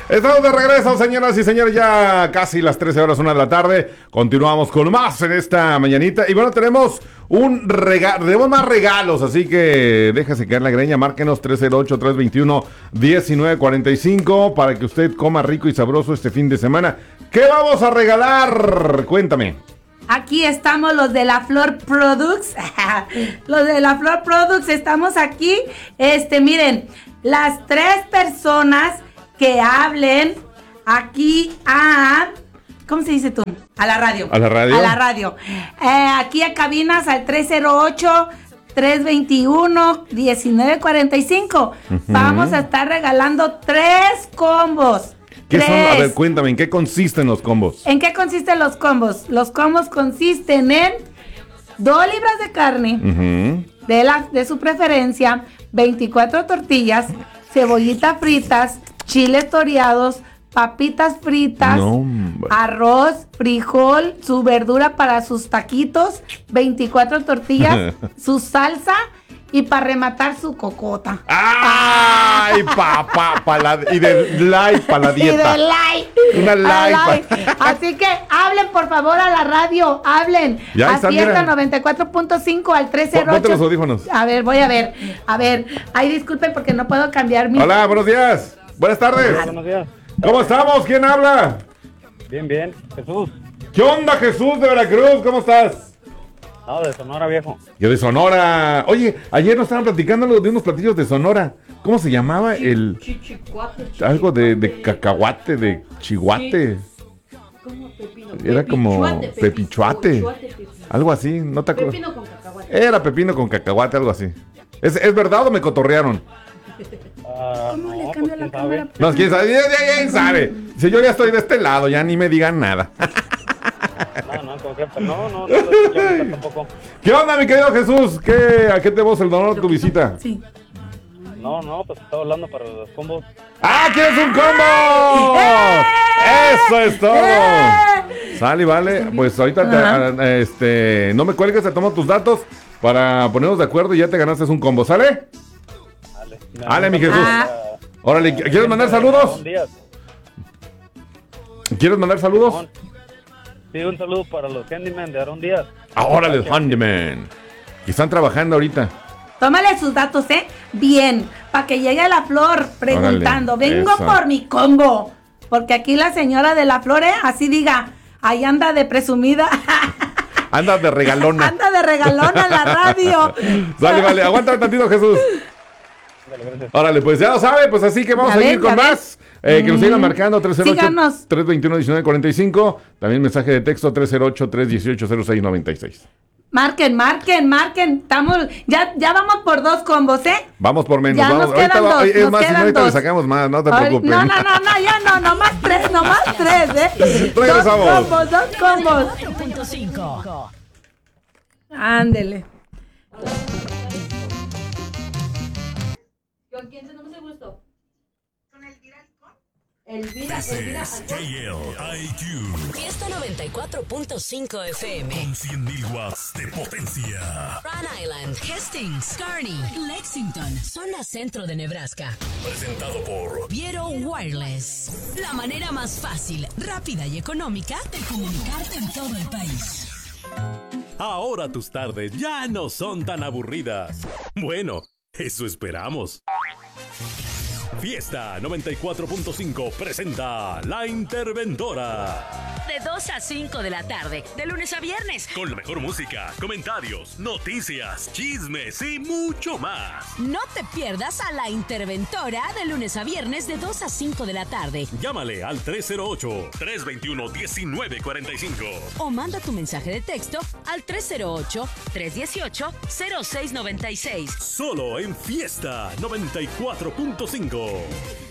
Estamos de regreso, señoras y señores, ya casi las 13 horas, 1 de la tarde. Continuamos con más en esta mañanita. Y bueno, tenemos tenemos más regalos, así que déjese caer la greña. Márquenos 308-321-1945 para que usted coma rico y sabroso este fin de semana. ¿Qué vamos a regalar? Cuéntame. Aquí estamos los de la Flor Products. Los de la Flor Products estamos aquí. Miren, las 3 personas que hablen aquí a... ¿Cómo se dice tú? A la radio. ¿A la radio? A la radio. Aquí a cabinas al 308-321-1945. Vamos a estar regalando 3 combos. ¿Qué son? A ver, cuéntame, ¿en qué consisten los combos? ¿En qué consisten los combos? Los combos consisten en 2 libras de carne, de su preferencia, 24 tortillas, cebollitas fritas, chiles toreados, papitas fritas, arroz, frijol, su verdura para sus taquitos, 24 tortillas, su salsa y para rematar su cocota. ¡Ay, y de light para la dieta! Y de light. Una light. Así que hablen, por favor, a la radio. Hablen. Ya está, Acierta 94.5 al 308. Ponte los audífonos. A ver, voy a ver. Ay, disculpen porque no puedo cambiar mi... Hola, buenos días. Buenas tardes. Hola, buenos días. ¿Cómo estamos? ¿Quién habla? Bien, Jesús. ¿Qué onda, Jesús de Veracruz? ¿Cómo estás? No, de Sonora, viejo. Yo de Sonora. Oye, ayer nos estaban platicando de unos platillos de Sonora. ¿Cómo se llamaba? Algo de cacahuate, de chihuate. Como pepino. Era como pepichuate. Algo así, ¿no te acuerdas? Pepino con cacahuate. Era pepino con cacahuate, algo así. ¿Es verdad o me cotorrearon? ¿Cómo le cambio la cámara? No, quién sabe. ¿Quién sabe? Si yo ya estoy de este lado, ya ni me digan nada. No, tampoco. ¿Qué onda, mi querido Jesús? ¿A qué te debemos el honor de tu visita? Sí. No, pues estaba hablando para los combos. ¡Ah, quieres un combo! ¡Eso es todo! Sale, vale. Pues ahorita no me cuelgues, te tomo tus datos para ponernos de acuerdo y ya te ganaste un combo, ¿sale? Dale, mi Jesús. Órale, ¿quieres mandar saludos? ¿Quieres mandar saludos? Sí, un saludo para los Handyman de Aarón Díaz. Órale, Handyman. Que están trabajando ahorita. Tómale sus datos, bien, para que llegue a la Flor preguntando. Órale, vengo eso. por mi combo. Porque aquí la señora de la Flor, así diga, ahí anda de presumida. Anda de regalona. Anda de regalona en la radio. Vale, aguanta tantito, Jesús. Órale, pues ya lo sabe, pues así que vamos a seguir con más. Que nos sigan marcando 308-321-1945. También mensaje de texto 308-318-0696. Marquen. Ya vamos por 2 combos, Vamos por menos. Ya Vamos. nos quedan Ahorita, 2. es más, si no, ahorita le sacamos más, no te preocupes. No, ya no, nomás 3, Regresamos. 2 combos. 4.5. Ándele. ¿Con quién tenemos el gusto? Con Elvira. This is KLIQ Fiesta 94.5 FM. con 100.000 watts de potencia. Rhode Island, Hastings, Kearney, Lexington, zona centro de Nebraska. Presentado por Viero Wireless. La manera más fácil, rápida y económica de comunicarte en todo el país. Ahora tus tardes ya no son tan aburridas. Bueno, eso esperamos. Fiesta 94.5 presenta La Interventora. De 2 a 5 de la tarde, de lunes a viernes. Con la mejor música, comentarios, noticias, chismes y mucho más. No te pierdas a La Interventora de lunes a viernes de 2 a 5 de la tarde. Llámale al 308-321-1945. O manda tu mensaje de texto al 308-318-0696. Solo en Fiesta 94.5.